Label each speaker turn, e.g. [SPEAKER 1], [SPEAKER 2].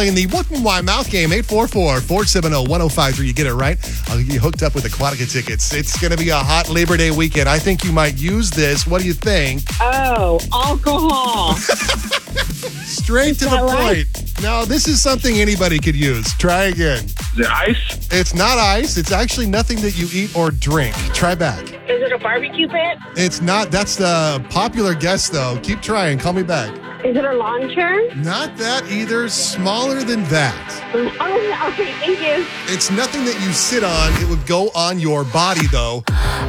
[SPEAKER 1] In the What and Why Mouth game, 844-470-1053. You get it right, I'll get you hooked up with Aquatica tickets. It's going to be a hot Labor Day weekend. I think you might use this. What do you think?
[SPEAKER 2] Oh, alcohol.
[SPEAKER 1] Straight to the point. Now, this is something anybody could use. Try again.
[SPEAKER 3] Is it ice?
[SPEAKER 1] It's not ice. It's actually nothing that you eat or drink. Try back.
[SPEAKER 2] Is it a barbecue pit?
[SPEAKER 1] It's not. That's the popular guess, though. Keep trying. Call me back.
[SPEAKER 2] Is it a lawn chair?
[SPEAKER 1] Not that either. Smaller than that.
[SPEAKER 2] Oh, okay, thank you.
[SPEAKER 1] It's nothing that you sit on. It would go on your body, though.